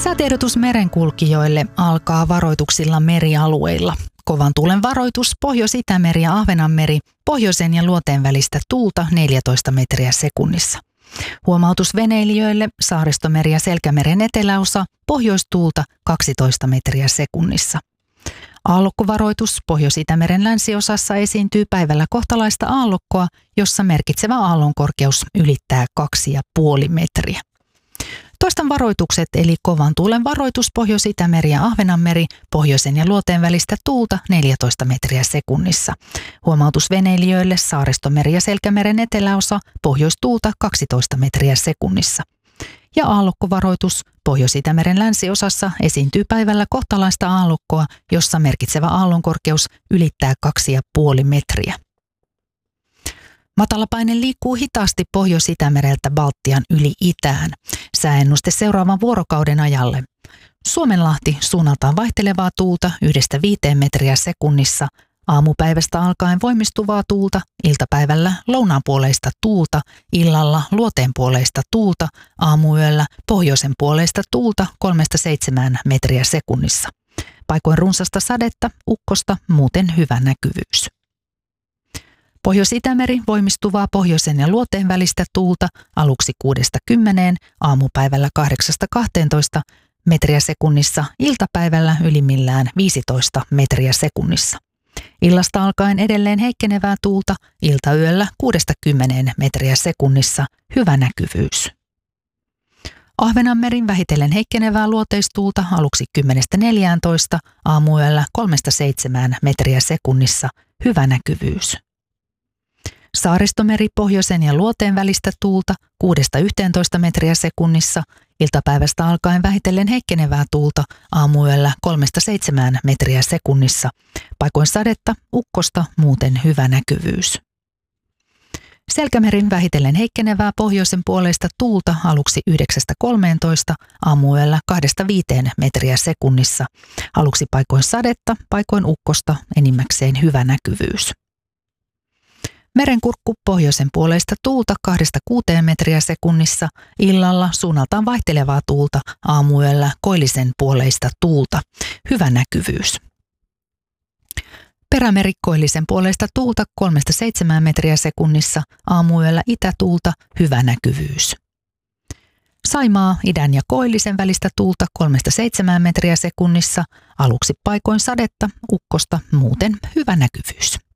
Säätiedotus merenkulkijoille alkaa varoituksilla merialueilla. Kovan tuulen varoitus Pohjois-Itämeri ja Ahvenanmeri, pohjoisen ja luoteen välistä tuulta 14 metriä sekunnissa. Huomautus veneilijöille Saaristomeri ja Selkämeren eteläosa, pohjoistuulta 12 metriä sekunnissa. Aallokkovaroitus Pohjois-Itämeren länsiosassa esiintyy päivällä kohtalaista aallokkoa, jossa merkitsevä aallonkorkeus ylittää 2,5 metriä. Toistan varoitukset eli kovan tuulen varoitus Pohjois-Itämeri ja Ahvenanmeri, pohjoisen ja luoteen välistä tuulta 14 metriä sekunnissa. Huomautus veneilijöille Saaristomeri ja Selkämeren eteläosa, pohjoistuulta 12 metriä sekunnissa. Ja aallokkovaroitus Pohjois-Itämeren länsiosassa esiintyy päivällä kohtalaista aallokkoa, jossa merkitsevä aallonkorkeus ylittää 2,5 metriä. Matalapaine liikkuu hitaasti Pohjois-Itämereltä Baltian yli itään. Sääennuste seuraavan vuorokauden ajalle. Suomenlahti suunnaltaan vaihtelevaa tuulta 1-5 metriä sekunnissa. Aamupäivästä alkaen voimistuvaa tuulta, iltapäivällä lounaanpuoleista tuulta, illalla luoteenpuoleista tuulta, aamuyöllä pohjoisen puoleista tuulta 3-7 metriä sekunnissa. Paikoin runsasta sadetta, ukkosta, muuten hyvä näkyvyys. Pohjois-Itämeri voimistuvaa pohjoisen ja luoteen välistä tuulta aluksi 6-10, aamupäivällä 8-12 metriä sekunnissa, iltapäivällä ylimmillään 15 metriä sekunnissa. Illasta alkaen edelleen heikkenevää tuulta, iltayöllä 6-10 metriä sekunnissa, hyvä näkyvyys. Ahvenanmerin vähitellen heikkenevää luoteistuulta aluksi 10-14, aamuyöllä 3-7 metriä sekunnissa, hyvä näkyvyys. Saaristomeri pohjoisen ja luoteen välistä tuulta 6-11 metriä sekunnissa, iltapäivästä alkaen vähitellen heikkenevää tuulta, aamuyöllä 3-7 metriä sekunnissa, paikoin sadetta, ukkosta, muuten hyvä näkyvyys. Selkämerin vähitellen heikkenevää pohjoisen puoleista tuulta aluksi 9-13, aamuyöllä 2-5 metriä sekunnissa, aluksi paikoin sadetta, paikoin ukkosta, enimmäkseen hyvä näkyvyys. Merenkurkku pohjoisen puoleista tuulta 2-6 metriä sekunnissa, illalla suunnaltaan vaihtelevaa tuulta, aamuyöllä koillisen puoleista tuulta, hyvä näkyvyys. Perämeri koillisen puoleista tuulta 3-7 metriä sekunnissa, aamuyöllä itätuulta, hyvä näkyvyys. Saimaa idän ja koillisen välistä tuulta 3-7 metriä sekunnissa, aluksi paikoin sadetta, ukkosta, muuten hyvä näkyvyys.